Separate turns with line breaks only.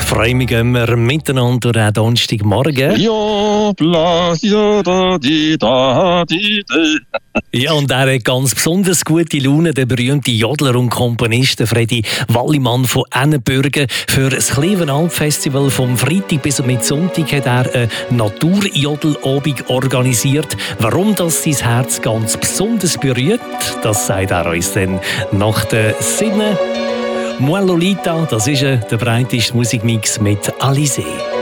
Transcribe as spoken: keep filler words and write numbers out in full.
freue mich immer miteinander durch den Donnerstagmorgen.
Ja, bla, ja, da, di, da, di, di.
Ja, und er hat ganz besonders gute Laune, der berühmte Jodler und Komponist Freddy Wallimann von Ennenbürgen. Für das Klevenalp-Festival vom Freitag bis zum Sonntag hat er eine Naturjodelabend organisiert. Warum das sein Herz ganz besonders berührt, das sagt er uns dann nach der Sinne. Moi Lolita, das ist der breiteste Musikmix mit Alizé.